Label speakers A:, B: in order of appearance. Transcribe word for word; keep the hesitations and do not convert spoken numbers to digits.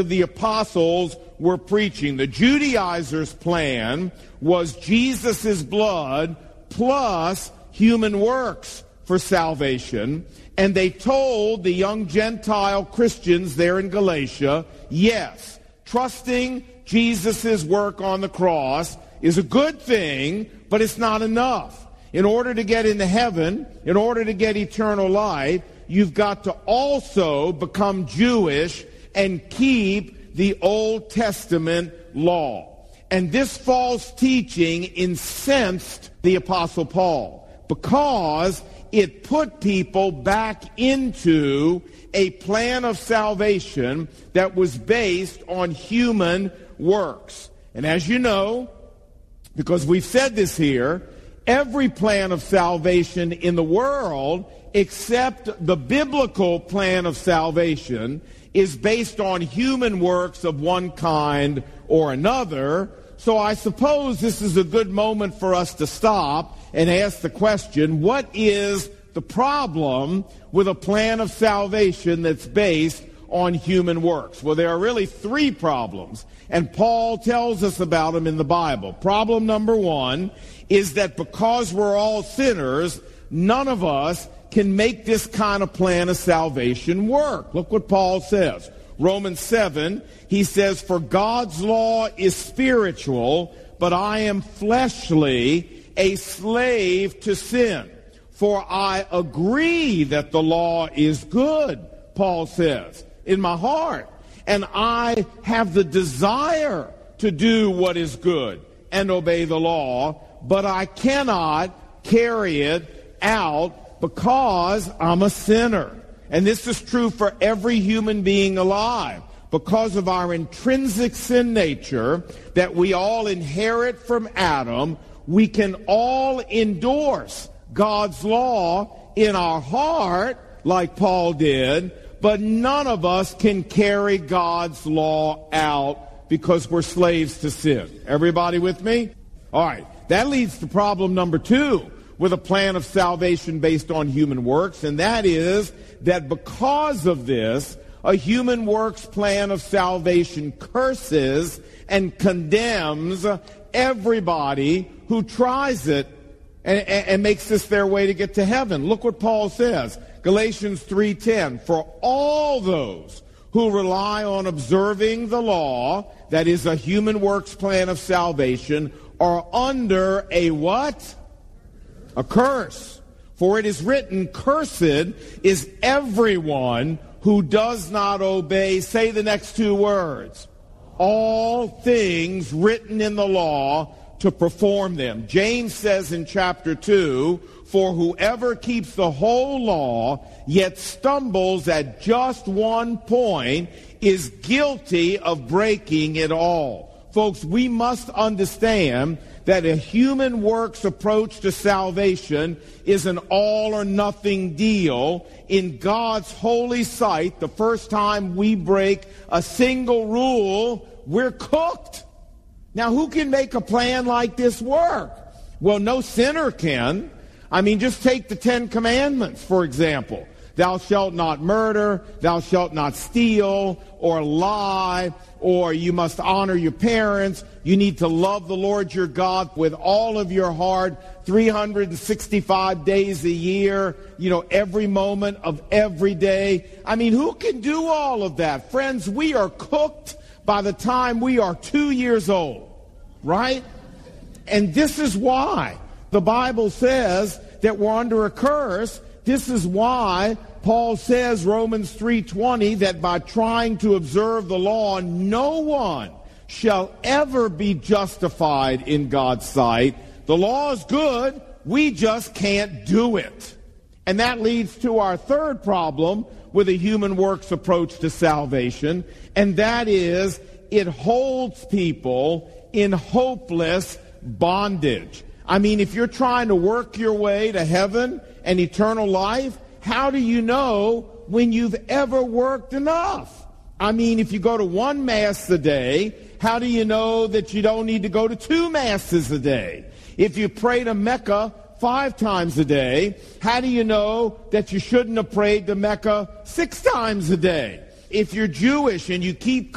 A: the apostles were preaching. The Judaizers' plan was Jesus' blood plus human works for salvation. And they told the young Gentile Christians there in Galatia, yes, trusting Jesus' work on the cross is a good thing, but it's not enough. In order to get into heaven, in order to get eternal life, you've got to also become Jewish and keep the Old Testament law. And this false teaching incensed the Apostle Paul because it put people back into a plan of salvation that was based on human works. And as you know, because we've said this here, every plan of salvation in the world except the biblical plan of salvation is based on human works of one kind or another. So I suppose this is a good moment for us to stop and ask the question, what is the problem with a plan of salvation that's based on human works? Well, there are really three problems, and Paul tells us about them in the Bible. Problem number one is that because we're all sinners, none of us can make this kind of plan of salvation work. Look what Paul says. Romans seven, he says, for God's law is spiritual, but I am fleshly, a slave to sin. For I agree that the law is good, Paul says, in my heart. And I have the desire to do what is good and obey the law, but I cannot carry it out because I'm a sinner. And this is true for every human being alive. Because of our intrinsic sin nature that we all inherit from Adam, we can all endorse God's law in our heart, like Paul did, but none of us can carry God's law out because we're slaves to sin. Everybody with me? All right. That leads to problem number two with a plan of salvation based on human works, and that is that because of this, a human works plan of salvation curses and condemns everybody who tries it and, and, and makes this their way to get to heaven. Look what Paul says, Galatians three ten, for all those who rely on observing the law, that is a human works plan of salvation, are under a what? A curse. For it is written, cursed is everyone who does not obey, say the next two words, all things written in the law to perform them. James says in chapter two, for whoever keeps the whole law, yet stumbles at just one point, is guilty of breaking it all. Folks, we must understand that a human works approach to salvation is an all or nothing deal. In God's holy sight, the first time we break a single rule, we're cooked. Now, who can make a plan like this work? Well, no sinner can. I mean, just take the Ten Commandments, for example. Thou shalt not murder, thou shalt not steal, or lie, or you must honor your parents. You need to love the Lord your God with all of your heart, three hundred sixty-five days a year, you know, every moment of every day. I mean, who can do all of that? Friends, we are cooked by the time we are two years old, right? And this is why the Bible says that we're under a curse. This is why Paul says, Romans three twenty, that by trying to observe the law, no one shall ever be justified in God's sight. The law is good, we just can't do it. And that leads to our third problem with a human works approach to salvation, and that is it holds people in hopeless bondage. I mean, if you're trying to work your way to heaven and eternal life, how do you know when you've ever worked enough? I mean, if you go to one Mass a day, how do you know that you don't need to go to two Masses a day? If you pray to Mecca five times a day, how do you know that you shouldn't have prayed to Mecca six times a day? If you're Jewish and you keep